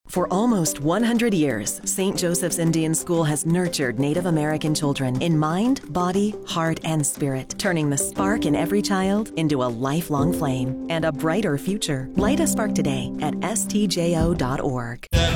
For almost 100 years, St. Joseph's Indian School has nurtured Native American children in mind, body, heart, and spirit, turning the spark in every child into a lifelong flame and a brighter future. Light a spark today at stjo.org.